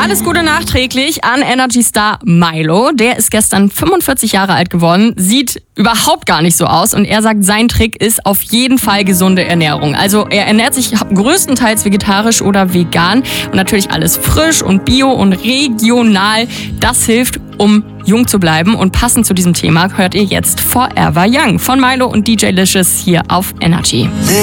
Alles Gute nachträglich an Energy-Star Milo. Der ist gestern 45 Jahre alt geworden, sieht überhaupt gar nicht so aus und er sagt, sein Trick ist auf jeden Fall gesunde Ernährung. Also er ernährt sich größtenteils vegetarisch oder vegan und natürlich alles frisch und bio und regional. Das hilft, um jung zu bleiben, und passend zu diesem Thema hört ihr jetzt Forever Young von Milo und DJ Licious hier auf Energy.